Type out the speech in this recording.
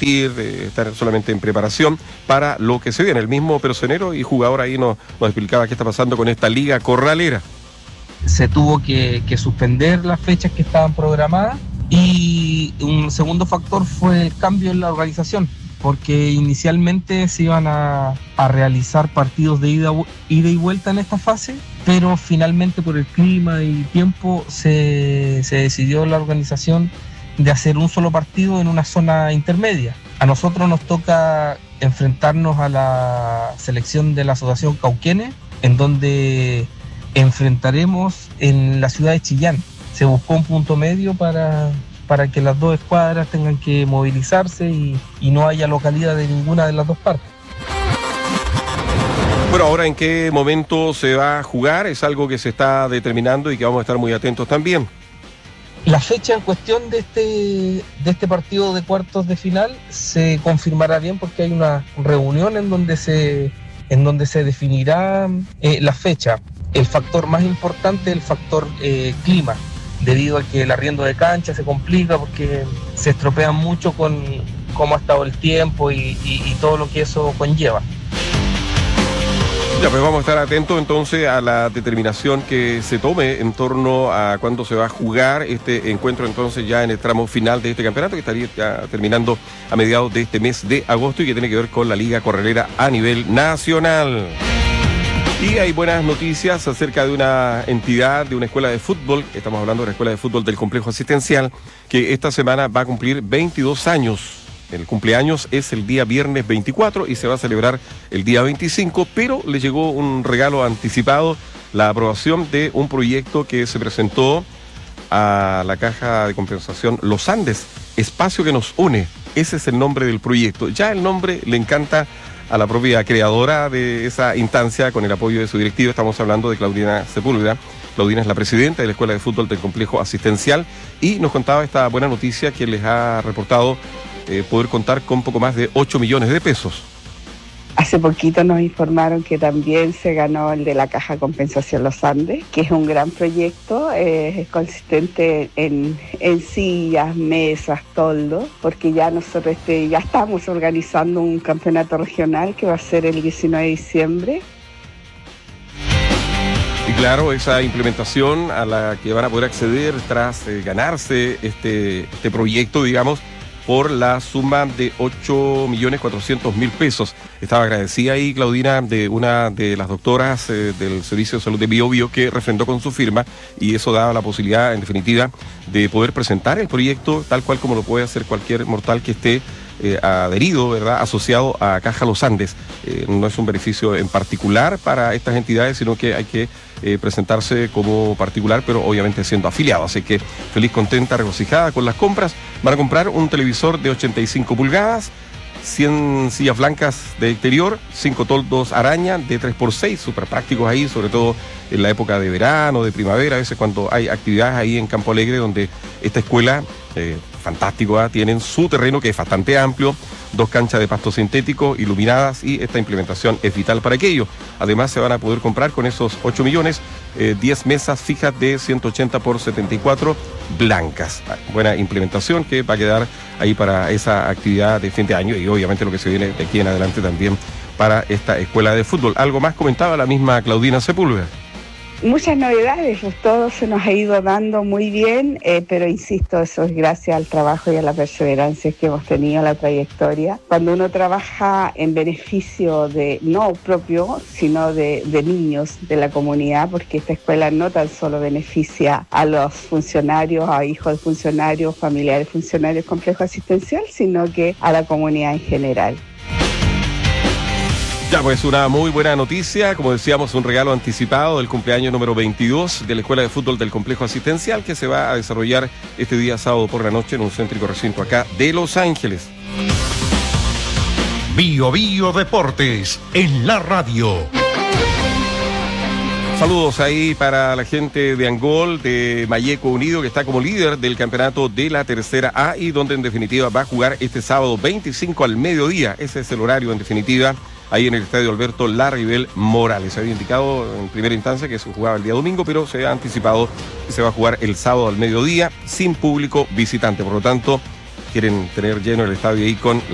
competir, estar solamente en preparación para lo que se viene. El mismo personero y jugador ahí nos explicaba qué está pasando con esta liga corralera. Se tuvo que suspender las fechas que estaban programadas, y un segundo factor fue el cambio en la organización, porque inicialmente se iban a realizar partidos de ida y vuelta en esta fase, pero finalmente por el clima y tiempo se decidió la organización de hacer un solo partido en una zona intermedia. A nosotros nos toca enfrentarnos a la selección de la Asociación Cauquenes, en donde enfrentaremos en la ciudad de Chillán. Se buscó un punto medio para que las dos escuadras tengan que movilizarse y no haya localidad de ninguna de las dos partes. Bueno, ahora en qué momento se va a jugar es algo que se está determinando y que vamos a estar muy atentos también. La fecha en cuestión de este partido de cuartos de final se confirmará bien, porque hay una reunión en donde se definirá la fecha. El factor más importante es el factor clima, debido a que el arriendo de cancha se complica porque se estropea mucho con cómo ha estado el tiempo y todo lo que eso conlleva. Ya, pues vamos a estar atentos entonces a la determinación que se tome en torno a cuándo se va a jugar este encuentro, entonces ya en el tramo final de este campeonato, que estaría ya terminando a mediados de este mes de agosto y que tiene que ver con la Liga Corralera a nivel nacional. Y hay buenas noticias acerca de una entidad, de una escuela de fútbol. Estamos hablando de la escuela de fútbol del complejo asistencial, que esta semana va a cumplir 22 años. El cumpleaños es el día viernes 24 y se va a celebrar el día 25, pero le llegó un regalo anticipado, la aprobación de un proyecto que se presentó a la Caja de Compensación Los Andes, Espacio que nos une. Ese es el nombre del proyecto. Ya el nombre le encanta a la propia creadora de esa instancia, con el apoyo de su directiva. Estamos hablando de Claudina Sepúlveda. Claudina es la presidenta de la Escuela de Fútbol del Complejo Asistencial y nos contaba esta buena noticia que les ha reportado poder contar con poco más de 8 millones de pesos. Hace poquito nos informaron que también se ganó el de la Caja Compensación Los Andes, que es un gran proyecto, es consistente en sillas, mesas, toldos, porque ya nosotros ya estamos organizando un campeonato regional que va a ser el 19 de diciembre. Y claro, esa implementación a la que van a poder acceder tras ganarse este proyecto, digamos, por la suma de 8.400.000 pesos. Estaba agradecida ahí, Claudina, de una de las doctoras del Servicio de Salud de Biobío, que refrendó con su firma, y eso daba la posibilidad, en definitiva, de poder presentar el proyecto tal cual como lo puede hacer cualquier mortal que esté adherido, ¿verdad?, asociado a Caja Los Andes. No es un beneficio en particular para estas entidades, sino que hay que presentarse como particular, pero obviamente siendo afiliado. Así que feliz, contenta, regocijada con las compras. Van a comprar un televisor de 85 pulgadas, 100 sillas blancas de exterior, 5 toldos araña de 3x6, súper prácticos ahí, sobre todo en la época de verano, de primavera, a veces cuando hay actividades ahí en Campo Alegre, donde esta escuela, fantástico, tienen su terreno que es bastante amplio, 2 canchas de pasto sintético iluminadas, y esta implementación es vital para aquello. Además se van a poder comprar con esos 8 millones 10 mesas fijas de 180 por 74 blancas. Buena implementación que va a quedar ahí para esa actividad de fin de año y obviamente lo que se viene de aquí en adelante también para esta escuela de fútbol. Algo más comentaba la misma Claudina Sepúlveda. Muchas novedades, pues todo se nos ha ido dando muy bien, pero insisto, eso es gracias al trabajo y a la perseverancia que hemos tenido, la trayectoria. Cuando uno trabaja en beneficio de, no propio, sino de niños de la comunidad, porque esta escuela no tan solo beneficia a los funcionarios, a hijos de funcionarios, familiares funcionarios del complejo asistencial, sino que a la comunidad en general. Ya, pues una muy buena noticia, como decíamos, un regalo anticipado del cumpleaños número 22 de la Escuela de Fútbol del Complejo Asistencial, que se va a desarrollar este día sábado por la noche en un céntrico recinto acá de Los Ángeles. Bio Bio Deportes en la radio. Saludos ahí para la gente de Angol, de Mayeco Unido, que está como líder del campeonato de la tercera A y donde en definitiva va a jugar este sábado 25 al mediodía. Ese es el horario en definitiva, ahí en el estadio Alberto Larribel Morales. Se había indicado en primera instancia que se jugaba el día domingo, pero se ha anticipado que se va a jugar el sábado al mediodía sin público visitante. Por lo tanto, quieren tener lleno el estadio ahí con